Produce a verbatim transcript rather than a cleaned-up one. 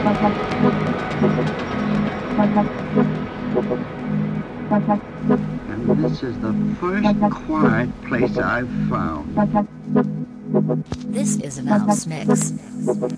And this is the first quiet place I've found. This is a mouse mix.